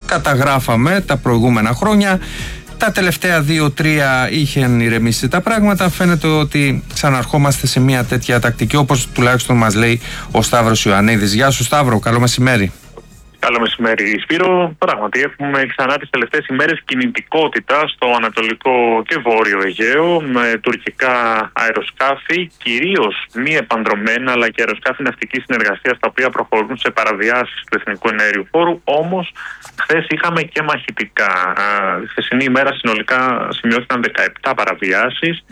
καταγράφαμε τα προηγούμενα χρόνια. Τα τελευταία 2-3 είχαν ηρεμήσει τα πράγματα. Φαίνεται ότι ξαναρχόμαστε σε μια τέτοια τακτική, όπως τουλάχιστον μας λέει ο Σταύρος Ιωαννίδης. Γεια σου Σταύρο, καλό μεσημέρι. Καλό μεσημέρι Σπύρο. Πράγματι έχουμε ξανά τις τελευταίες ημέρες κινητικότητα στο ανατολικό και βόρειο Αιγαίο με τουρκικά αεροσκάφη, κυρίως μη επανδρομένα αλλά και αεροσκάφη ναυτικής συνεργασίας, τα οποία προχωρούν σε παραβιάσεις του Εθνικού Εναέριου Χώρου. Όμως χθες είχαμε και μαχητικά. Τη χθεσινή ημέρα συνολικά σημειώθηκαν 17 παραβιάσεις.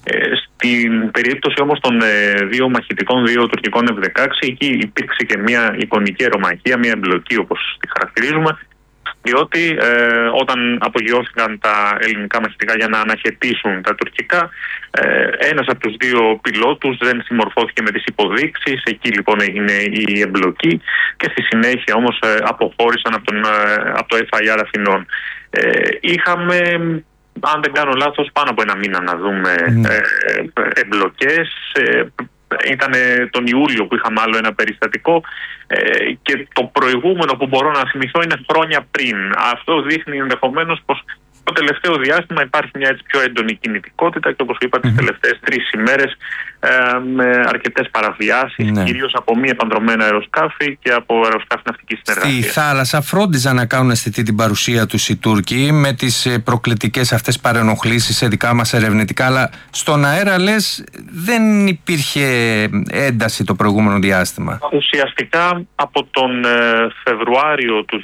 Στην περίπτωση όμως των δύο μαχητικών, δύο τουρκικών F-16, εκεί υπήρξε και μια εικονική αερομαχία, μια εμπλοκή όπως τη χαρακτηρίζουμε, διότι όταν απογειώθηκαν τα ελληνικά μαχητικά για να αναχαιτήσουν τα τουρκικά, ένας από τους δύο πιλότους δεν συμμορφώθηκε με τις υποδείξεις. Εκεί λοιπόν έγινε η εμπλοκή και στη συνέχεια όμως αποχώρησαν από το FIR Αθηνών. Είχαμε, αν δεν κάνω λάθος, πάνω από ένα μήνα να δούμε εμπλοκές. Ήταν τον Ιούλιο που είχαμε άλλο ένα περιστατικό και το προηγούμενο που μπορώ να θυμηθώ είναι χρόνια πριν. Αυτό δείχνει ενδεχομένως πως το τελευταίο διάστημα υπάρχει μια έτσι πιο έντονη κινητικότητα και όπως είπα τις τελευταίες 3 ημέρες με αρκετές παραβιάσεις, κυρίως από μη επανδρομένα αεροσκάφη και από αεροσκάφη ναυτικής συνεργασίας. Στη θάλασσα φρόντιζαν να κάνουν αισθητή την παρουσία τους οι Τούρκοι με τις προκλητικές αυτές παρενοχλήσεις σε δικά μας ερευνητικά, αλλά στον αέρα λες δεν υπήρχε ένταση το προηγούμενο διάστημα. Ουσιαστικά από τον Φεβρουάριο του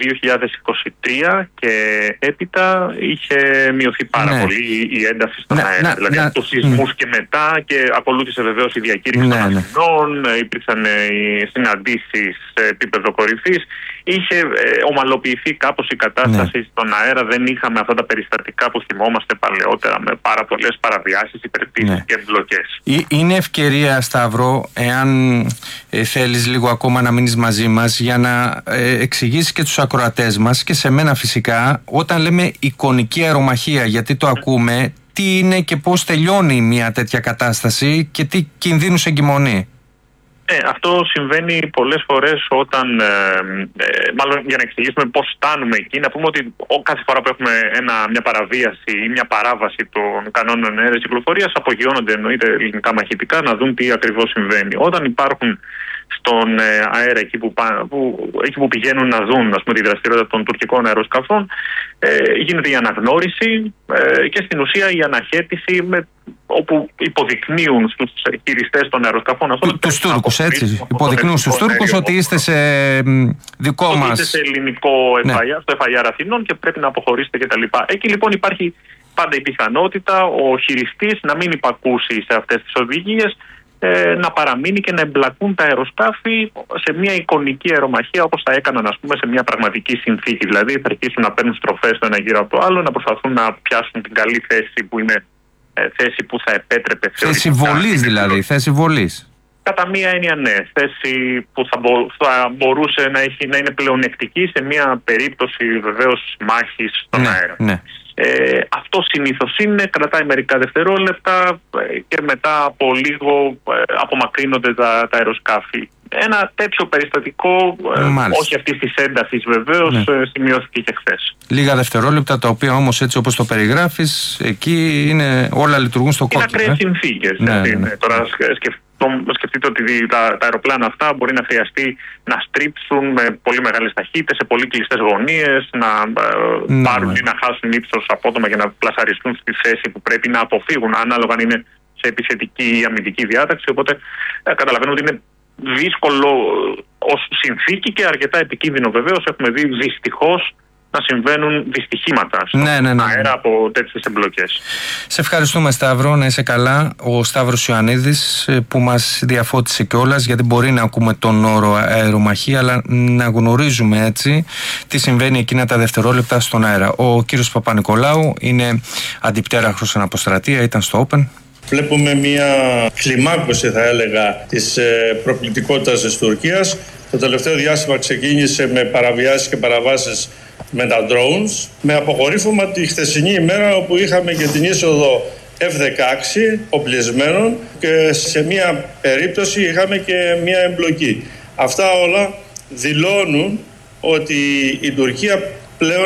2023 και έπειτα είχε μειωθεί πάρα πολύ η ένταση στον αέρα. Δηλαδή από τους σεισμούς και μετά, και ακολούθησε βεβαίως η διακήρυξη των Αθηνών, υπήρξαν οι συναντήσεις σε επίπεδο κορυφής. Είχε ομαλοποιηθεί κάπως η κατάσταση στον αέρα. Δεν είχαμε αυτά τα περιστατικά που θυμόμαστε παλαιότερα με πάρα πολλές παραβιάσεις, υπερπτήσεις και εμπλοκές. Είναι ευκαιρία, Σταύρο, εάν θέλεις λίγο ακόμα να μείνεις μαζί μας, για να εξηγήσεις και τους ακροατές μας και σε μένα φυσικά, όταν λέμε εικονική αερομαχία, γιατί το ακούμε, τι είναι και πώς τελειώνει μια τέτοια κατάσταση και τι κινδύνους εγκυμονεί. Αυτό συμβαίνει πολλές φορές όταν, μάλλον για να εξηγήσουμε πώς φτάνουμε εκεί, να πούμε ότι κάθε φορά που έχουμε μια παραβίαση ή μια παράβαση των κανόνων αέρας κυκλοφορίας, απογειώνονται εννοείται ελληνικά μαχητικά να δουν τι ακριβώς συμβαίνει. Όταν υπάρχουν στον αέρα εκεί που πηγαίνουν να δουν, ας πούμε, τη δραστηριότητα των τουρκικών αεροσκαφών, γίνεται η αναγνώριση και στην ουσία η αναχέτηση, όπου υποδεικνύουν στους χειριστές των αεροσκαφών αυτών, τους Τούρκους, έτσι. Υποδεικνύουν στους Τούρκους ότι είστε σε δικό μας. Είστε σε ελληνικό FIR, στο FIR Αθηνών και πρέπει να αποχωρήσετε κτλ. Εκεί λοιπόν υπάρχει πάντα η πιθανότητα ο χειριστής να μην υπακούσει σε αυτές τις οδηγίες, να παραμείνει και να εμπλακούν τα αεροσκάφη σε μια εικονική αερομαχία, όπως θα έκαναν, ας πούμε, σε μια πραγματική συνθήκη. Δηλαδή θα αρχίσουν να παίρνουν στροφές το ένα γύρω από το άλλο, να προσπαθούν να πιάσουν την καλή θέση που είναι θέση που θα επέτρεπε. Θέση βολής δηλαδή, θέση βολής. Κατά μία έννοια, ναι. Θέση που θα μπορούσε να είναι πλεονεκτική σε μια περίπτωση βεβαίως μάχης στον αέρα. Ναι. Αυτό συνήθως κρατάει μερικά δευτερόλεπτα και μετά από λίγο απομακρύνονται τα αεροσκάφη. Ένα τέτοιο περιστατικό, όχι αυτής της έντασης βεβαίως, σημειώθηκε και χθες. Λίγα δευτερόλεπτα, τα οποία όμως έτσι όπως το περιγράφεις, εκεί όλα λειτουργούν στο κόκκινο. Είναι ακραίες συνθήκες. Τώρα σκεφτείτε ότι τα αεροπλάνα αυτά μπορεί να χρειαστεί να στρίψουν με πολύ μεγάλες ταχύτητες, σε πολύ κλειστές γωνίες, να πάρουν ή να χάσουν ύψος απότομα για να πλασαριστούν στη θέση που πρέπει να αποφύγουν, ανάλογα αν είναι σε επιθετική ή αμυντική διάταξη. Οπότε καταλαβαίνω ότι είναι δύσκολο ως συνθήκη και αρκετά επικίνδυνο βεβαίως. Έχουμε δει δυστυχώς να συμβαίνουν δυστυχήματα στον αέρα από τέτοιες εμπλοκές. Σε ευχαριστούμε, Σταύρο, να είσαι καλά. Ο Σταύρος Ιωαννίδης που μας διαφώτισε κιόλας, γιατί μπορεί να ακούμε τον όρο αερομαχία, αλλά να γνωρίζουμε έτσι τι συμβαίνει εκείνα τα δευτερόλεπτα στον αέρα. Ο κύριος Παπα-Νικολάου είναι αντιπτέραχος στην αποστρατεία, ήταν στο Open. Βλέπουμε μια κλιμάκωση, θα έλεγα, της προκλητικότητας της Τουρκίας. Το τελευταίο διάστημα ξεκίνησε με παραβιάσεις και παραβάσεις με τα drones, με αποκορύφωμα τη χθεσινή ημέρα όπου είχαμε και την είσοδο F-16 οπλισμένων και σε μια περίπτωση είχαμε και μια εμπλοκή. Αυτά όλα δηλώνουν ότι η Τουρκία πλέον